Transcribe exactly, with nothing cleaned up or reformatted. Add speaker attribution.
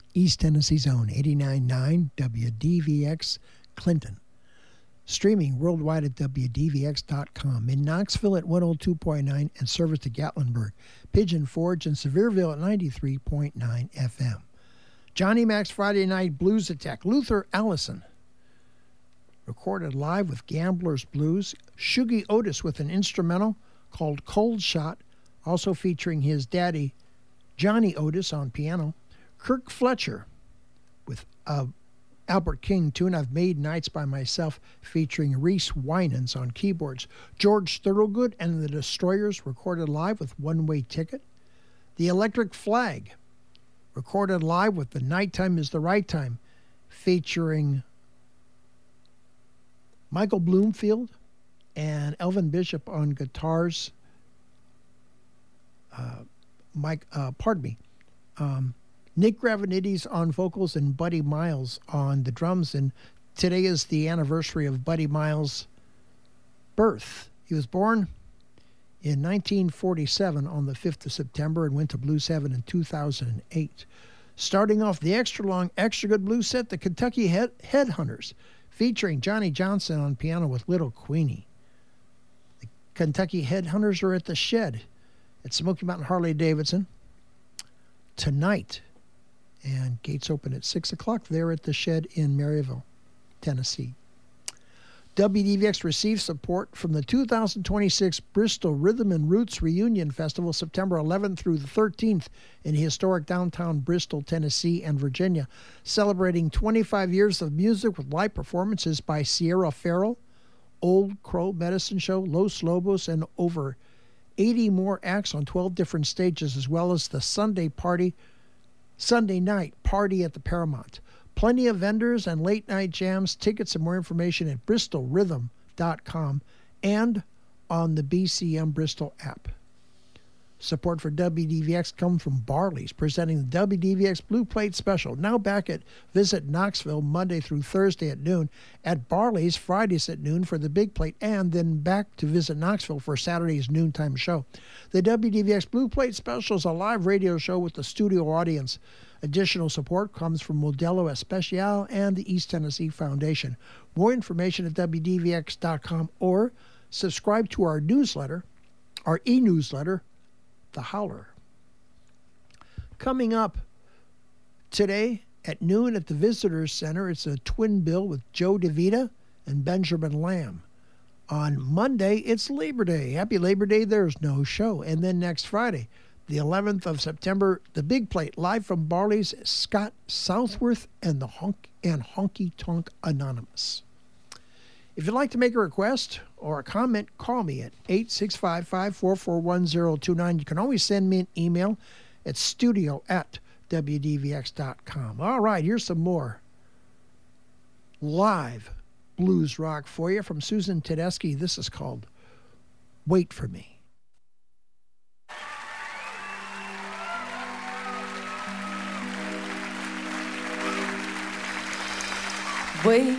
Speaker 1: East Tennessee's own eighty-nine point nine W D V X Clinton. Streaming worldwide at W D V X dot com. In Knoxville at one oh two point nine and service to Gatlinburg. Pigeon Forge and Sevierville at ninety-three point nine F M. Johnny Mac's Friday Night Blues Attack. Luther Allison. Recorded live with Gamblers Blues. Shuggy Otis with an instrumental called Cold Shot, also featuring his daddy, Johnny Otis, on piano. Kirk Fletcher with a Albert King tune, I've Made Nights by Myself, featuring Reese Winans on keyboards. George Thorogood and the Destroyers, recorded live with One Way Ticket. The Electric Flag, recorded live with The Nighttime Is the Right Time, featuring Michael Bloomfield and Elvin Bishop on guitars. Uh, Mike, uh, pardon me. Um, Nick Gravenides on vocals and Buddy Miles on the drums. And today is the anniversary of Buddy Miles' birth. He was born in nineteen forty-seven on the fifth of September and went to Blues Heaven in two thousand eight. Starting off the extra long, extra good blues set, the Kentucky Head Headhunters, featuring Johnny Johnson on piano with Little Queenie. The Kentucky Headhunters are at the Shed at Smoky Mountain Harley-Davidson tonight. And gates open at six o'clock there at the Shed in Maryville, Tennessee. W D V X receives support from the two thousand twenty-six Bristol Rhythm and Roots Reunion Festival, September eleventh through the thirteenth in historic downtown Bristol, Tennessee and Virginia, celebrating twenty-five years of music with live performances by Sierra Farrell, Old Crow Medicine Show, Los Lobos, and over eighty more acts on twelve different stages, as well as the Sunday party, Sunday night party at the Paramount. Plenty of vendors and late-night jams. Tickets and more information at bristol rhythm dot com and on the B C M Bristol app. Support for W D V X comes from Barley's, presenting the W D V X Blue Plate Special. Now back at Visit Knoxville Monday through Thursday at noon, at Barley's Fridays at noon for the Big Plate, and then back to Visit Knoxville for Saturday's noontime show. The W D V X Blue Plate Special is a live radio show with the studio audience. Additional support comes from Modelo Especial and the East Tennessee Foundation. More information at W D V X dot com or subscribe to our newsletter, our e-newsletter, The Howler. Coming up today at noon at the Visitors Center, it's a twin bill with Joe DeVita and Benjamin Lamb. On Monday, it's Labor Day. Happy Labor Day. There's no show. And then next Friday, the eleventh of September, the Big Plate, live from Barley's, Scott Southworth and the Honk and Honky Tonk Anonymous. If you'd like to make a request or a comment, call me at eight six five, five four four, one zero two nine. You can always send me an email at studio at W D V X dot com. All right, here's some more live blues rock for you from Susan Tedeschi. This is called Wait for Me.
Speaker 2: Wait